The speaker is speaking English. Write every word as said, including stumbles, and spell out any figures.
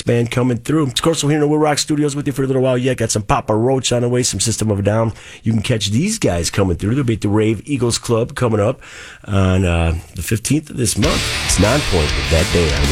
band coming through. Of course, we're here in the Will Rock Studios with you for a little while yet. Got some Papa Roach on the way, some System of a Down. You can catch these guys coming through. They'll be at the Rave Eagles Club coming up on uh, the fifteenth of this month. It's Nonpoint with That Day on